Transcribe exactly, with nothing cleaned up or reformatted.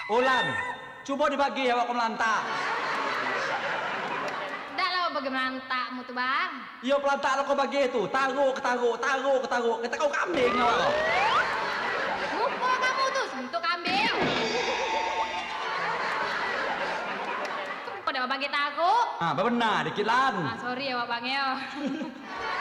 Ulan, coba dibagi awak ke melantak. Dah lah bagaimana takmu tuh bang? Iya pelantak lo kau bagi itu, taruh ke taruh, taruh ke taruh. Kita kau kambing awak kau. Lupa kamu tuh sentuh kambing. Pada bagi tahu. Ah, benar dikit lan. Ah sorry ya bang ya.